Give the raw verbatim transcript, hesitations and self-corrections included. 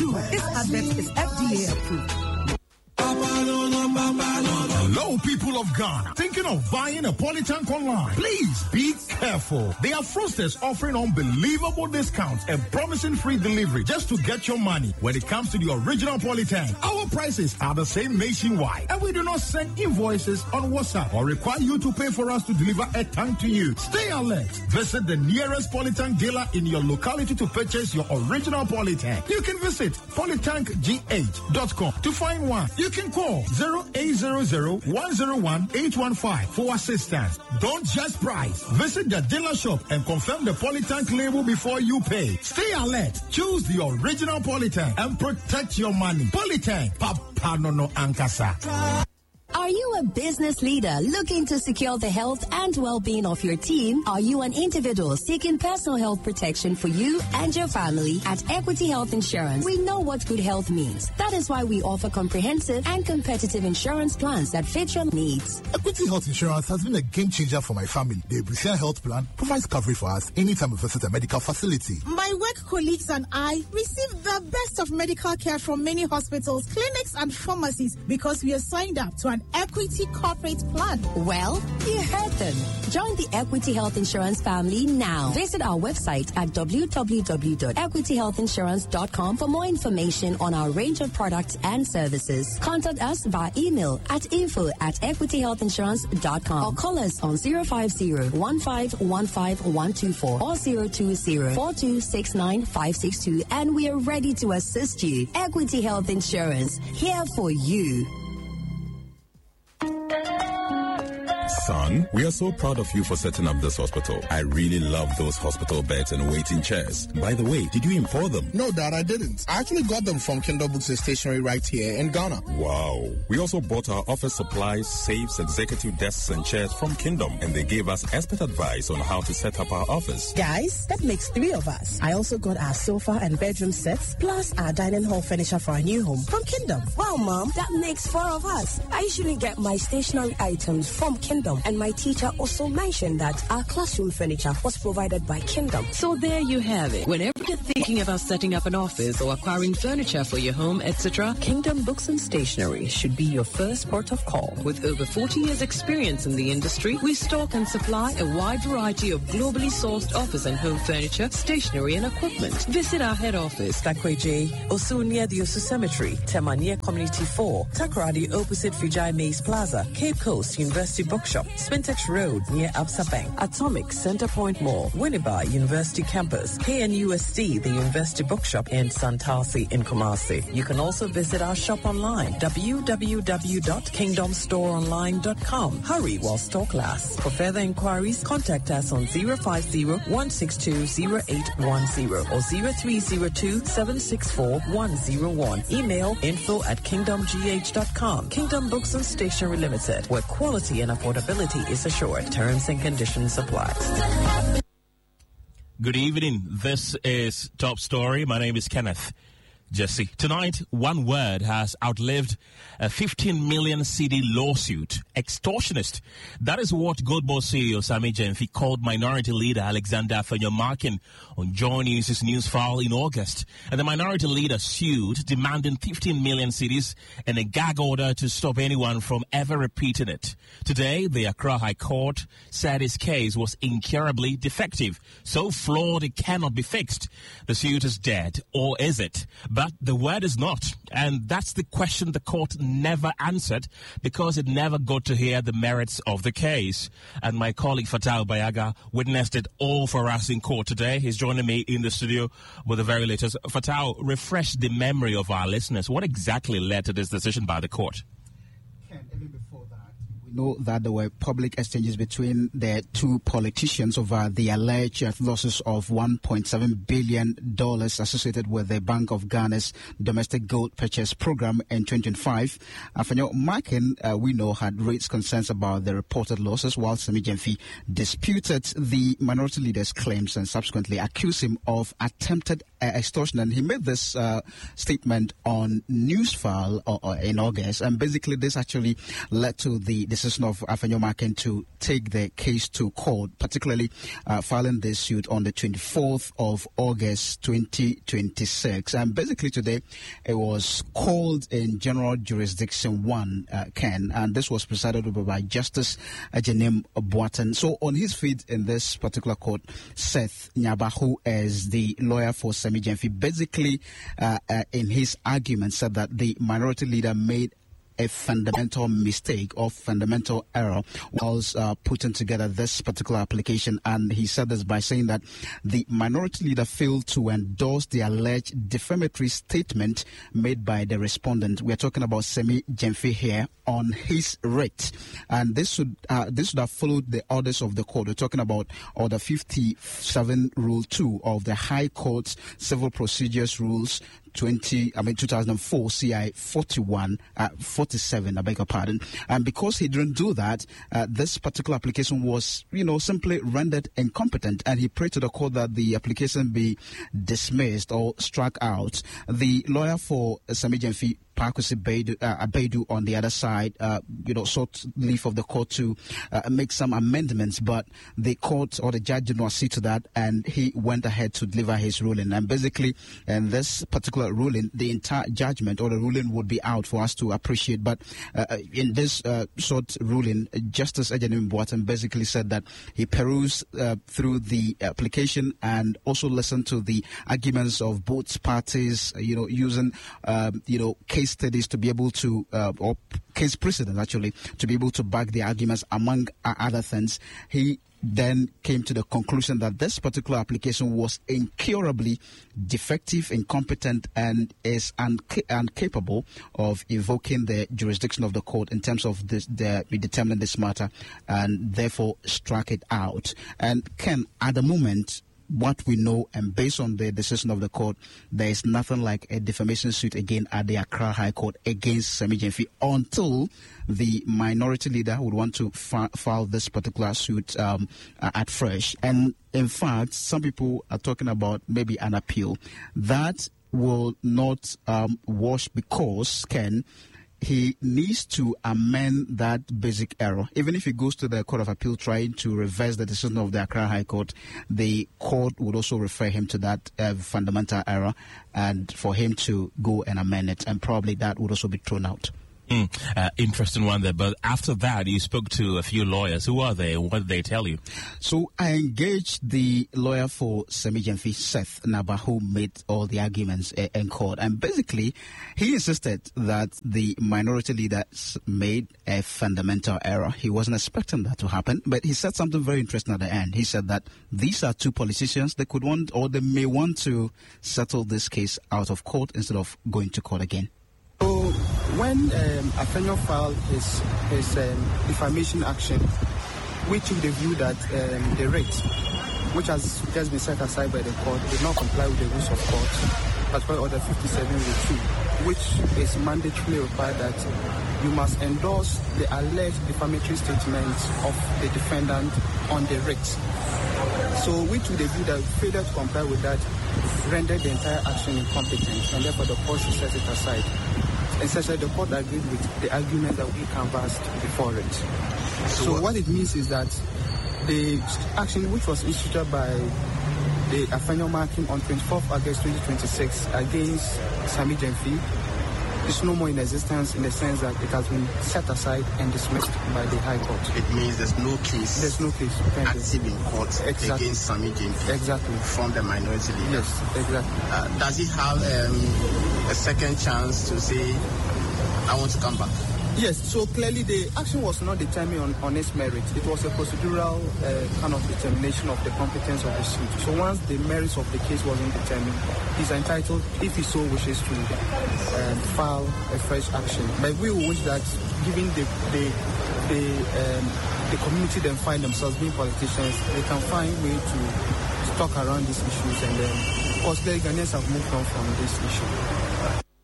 Two, this advert is F D A approved. Hello, people of Ghana. Thinking of buying a polytank online? Please be careful. They are fraudsters offering unbelievable discounts and promising free delivery just to get your money. When it comes to the original polytank, our prices are the same nationwide, and we do not send invoices on WhatsApp or require you to pay for us to deliver a tank to you. Stay alert. Visit the nearest polytank dealer in your locality to purchase your original polytank. You can visit polytank g h dot com to find one. You can call zero eight zero zero one zero one eight one five for assistance. Don't just price. Visit the dealer shop and confirm the polytank label before you pay. Stay alert. Choose the original polytank and protect your money. Polytank, Papa Nono Ankasa. Are you a business leader looking to secure the health and well-being of your team? Are you an individual seeking personal health protection for you and your family? At Equity Health Insurance, we know what good health means. That is why we offer comprehensive and competitive insurance plans that fit your needs. Equity Health Insurance has been a game changer for my family. The Ebusia Health Plan provides coverage for us anytime we visit a medical facility. My work colleagues and I receive the best of medical care from many hospitals, clinics, and pharmacies because we are signed up to an Equity Corporate Plan. Well, you heard them. Join the Equity Health Insurance family now. Visit our website at w w w dot equity health insurance dot com for more information on our range of products and services. Contact us via email at info at equity health insurance dot com or call us on zero five zero one five one five one two four or zero two zero four two six nine five six two, and we are ready to assist you. Equity Health Insurance, here for you. Son, we are so proud of you for setting up this hospital. I really love those hospital beds and waiting chairs. By the way, did you import them? No, Dad, I didn't. I actually got them from Kingdom Books and Stationery right here in Ghana. Wow. We also bought our office supplies, safes, executive desks, and chairs from Kingdom, and they gave us expert advice on how to set up our office. Guys, that makes three of us. I also got our sofa and bedroom sets, plus our dining hall furniture for our new home from Kingdom. Wow, Mom, that makes four of us. I usually get my stationery items from Kingdom, and my teacher also mentioned that our classroom furniture was provided by Kingdom. So there you have it. Whenever you're thinking about setting up an office or acquiring furniture for your home, et cetera, Kingdom Books and Stationery should be your first port of call. With over forty years experience in the industry, we stock and supply a wide variety of globally sourced office and home furniture, stationery, and equipment. Visit our head office, Takweje, Osu near the Osu Cemetery, Temania Community four, Takoradi opposite Fijai Maze Plaza, Cape Coast University Bookshop, Spintex Road near Absa Bank, Atomic Center Point Mall, Winneba University Campus, K N U S T, the University Bookshop, and Santasi in Kumasi. You can also visit our shop online, w w w dot kingdom store online dot com. Hurry while stock lasts. For further inquiries, contact us on zero five zero one six two zero eight one zero or zero three zero two seven six four one zero one. Email info at kingdom g h dot com. Kingdom Books and Stationery Limited, where quality and affordability is assured. Terms and conditions apply. Good evening. This is Top Story. My name is Kenneth Jesse. Tonight, one word has outlived a fifteen million C D lawsuit. Extortionist. That is what Goldboss C E O Sammy Gyamfi called Minority Leader Alexander Afenyo-Markin on Joy News' news file in August. And the Minority Leader sued, demanding fifteen million C Ds and a gag order to stop anyone from ever repeating it. Today, the Accra High Court said his case was incurably defective, so flawed it cannot be fixed. The suit is dead, or is it? But the word is not, and that's the question the court never answered because it never got to hear the merits of the case. And my colleague Fatal Bayaga witnessed it all for us in court today. He's joining me in the studio with the very latest. Fatal, refresh the memory of our listeners. What exactly led to this decision by the court? Know that there were public exchanges between the two politicians over the alleged losses of one point seven billion dollars associated with the Bank of Ghana's domestic gold purchase program in twenty twenty-five. Afenyo-Markin, uh, we know, had raised concerns about the reported losses, while Sammy Gyamfi disputed the minority leader's claims and subsequently accused him of attempted uh, extortion. And he made this uh, statement on Newsfile uh, uh, in August, and basically this actually led to the, the decision of Afenyomarkin to take the case to court, particularly uh, filing this suit on the twenty-fourth of August twenty twenty-six. And basically today it was called in General Jurisdiction one, uh, Ken, and this was presided over by Justice Ajenim Boateng. So on his feet in this particular court, Seth Nyaba, who is the lawyer for Semi Gyamfi, basically uh, uh, in his argument said that the minority leader made a fundamental mistake or fundamental error whilst uh, putting together this particular application. And he said this by saying that the minority leader failed to endorse the alleged defamatory statement made by the respondent. We are talking about Semi Gyamfi here on his writ. And this should, uh, this should have followed the orders of the court. We're talking about Order fifty-seven, Rule two of the High Court's Civil Procedures Rules twenty, I mean two thousand four, C I forty-one, uh, forty-seven, I beg your pardon. And because he didn't do that, uh, this particular application was, you know, simply rendered incompetent. And he prayed to the court that the application be dismissed or struck out. The lawyer for uh, Semi Gyamfi, Pakusi Abedu, on the other side, uh, you know, sought leave of the court to uh, make some amendments, but the court or the judge did not see to that, and he went ahead to deliver his ruling. And basically, in this particular ruling, the entire judgment or the ruling would be out for us to appreciate. But uh, in this uh, short ruling, Justice Ajenim Boateng basically said that he perused uh, through the application and also listened to the arguments of both parties, you know, using, uh, you know, case studies to be able to, uh, or case precedent actually, to be able to back the arguments, among other things. He then came to the conclusion that this particular application was incurably defective, incompetent, and is unca- incapable of evoking the jurisdiction of the court in terms of this, the, determining this matter, and therefore struck it out. And Ken, at the moment, what we know, and based on the decision of the court, there is nothing like a defamation suit again at the Accra High Court against Semi Gyamfi until the minority leader would want to fi- file this particular suit um, uh, at fresh. And in fact, some people are talking about maybe an appeal. That will not um, wash because, Ken, he needs to amend that basic error. Even if he goes to the Court of Appeal trying to reverse the decision of the Accra High Court, the court would also refer him to that uh, fundamental error and for him to go and amend it. And probably that would also be thrown out. Mm, uh, interesting one there. But after that, you spoke to a few lawyers. Who are they? What did they tell you? So I engaged the lawyer for Semi Gyamfi, Seth Nyaba, who made all the arguments uh, in court. And basically, he insisted that the minority leader made a fundamental error. He wasn't expecting that to happen. But he said something very interesting at the end. He said that these are two politicians. They could want, or they may want to settle this case out of court instead of going to court again. So when um, Afenyo filed his, his um, defamation action, we took the view that um, the rate, which has just been set aside by the court, did not comply with the rules of court, as per Order fifty-seven Rule two, which is mandatorily required that you must endorse the alleged defamatory statements of the defendant on the rate. So we took the view that failure to comply with that rendered the entire action incompetent, and therefore the court should set it aside. Essentially, the court agreed with the argument that we canvassed before it. So, so what it means is that the action which was issued by the Afenyomarkin on twenty-fourth of August twenty twenty-six against Semi Gyamfi is no more in existence, in the sense that it has been set aside and dismissed by the High Court. It means there's no case. There's no case active in court exactly. against Semi Gyamfi. Exactly. From the minority leader. Yes, exactly. Uh, does he have um, a second chance to say, I want to come back? Yes, so clearly the action was not determined on, on its merit. It was a procedural uh, kind of determination of the competence of the suit. So once the merits of the case wasn't determined, he's entitled, if he so wishes, to um, file a fresh action. But we will wish that, given the the the, um, the community then find themselves being politicians, they can find a way to talk around these issues, and then, of course, the Ghanaians have moved on from this issue.